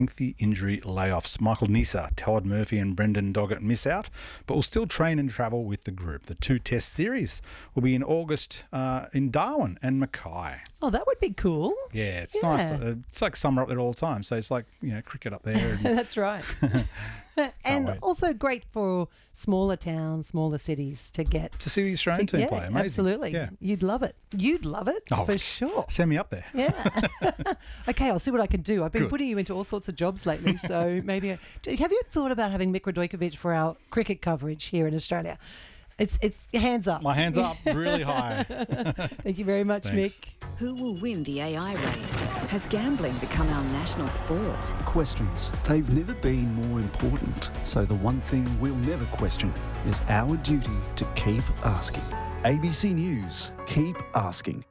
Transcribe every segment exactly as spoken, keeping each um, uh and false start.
lengthy injury layoffs. Michael Nisa, Todd Murphy and Brendan Doggett miss out, but will still train and travel with the group. The two-test series will be in August uh, in Darwin and Mackay. Oh, that would be cool. Yeah, it's Yeah. nice. Uh, it's like summer up there all the time, so it's like, you know, cricket up there. And That's right. And wait. also great for smaller towns, smaller cities to get. to see the Australian to- team yeah, play, amazing. absolutely. Yeah. You'd love it. You'd love it Oh, for sure. Send me up there. Yeah. Okay, I'll see what I can do. I've been Good. putting you into all sorts of jobs lately, so maybe. I, Do- have you thought about having Mick Radojkovic for our cricket coverage here in Australia? It's it's hands up. My hands up really high. Thank you very much, Thanks. Mick. Who will win the A I race? Has gambling become our national sport? Questions. They've never been more important. So the one thing we'll never question is our duty to keep asking. A B C News. Keep asking.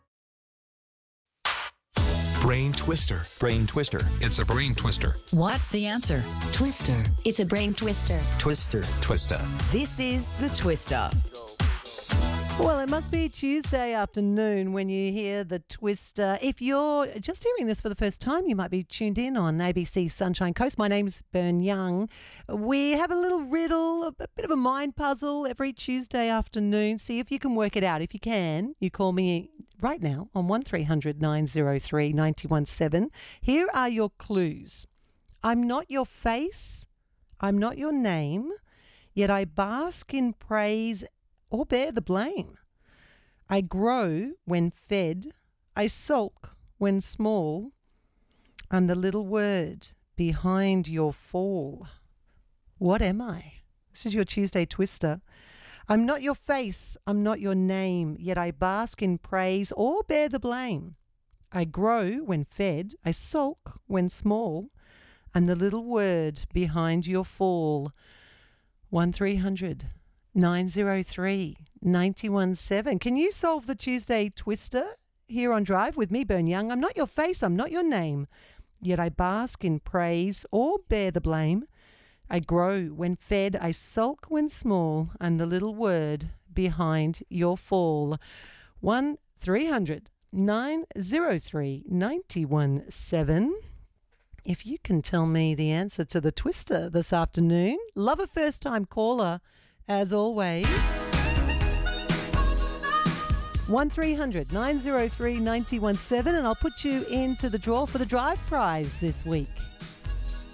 Brain twister. Brain twister. It's a brain twister. What's the answer? Twister. It's a brain twister. Twister. Twister. This is the Twister. Well, it must be Tuesday afternoon when you hear the Twister. If you're just hearing this for the first time, you might be tuned in on A B C Sunshine Coast. My name's Bern Young. We have a little riddle, a bit of a mind puzzle every Tuesday afternoon. See if you can work it out. If you can, you call me right now on one three hundred nine oh three nine one seven. Here are your clues. I'm not your face. I'm not your name. Yet I bask in praise or bear the blame. I grow when fed, I sulk when small. I'm the little word behind your fall. What am I? This is your Tuesday Twister. I'm not your face, I'm not your name, yet I bask in praise or bear the blame. I grow when fed, I sulk when small. I'm the little word behind your fall. one three hundred nine oh three nine one seven. Can you solve the Tuesday Twister here on Drive with me, Bern Young? I'm not your face, I'm not your name, yet I bask in praise or bear the blame. I grow when fed, I sulk when small. I'm the little word behind your fall. one three hundred nine oh three nine one seven. If you can tell me the answer to the Twister this afternoon, love a first-time caller, as always. one three hundred nine oh three nine one seven, and I'll put you into the draw for the Drive Prize this week.